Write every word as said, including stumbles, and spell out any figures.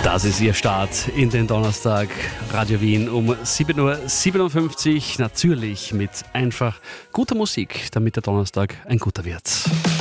Das ist Ihr Start in den Donnerstag. Radio Wien um sieben Uhr siebenundfünfzig. Natürlich mit einfach guter Musik, damit der Donnerstag ein guter wird.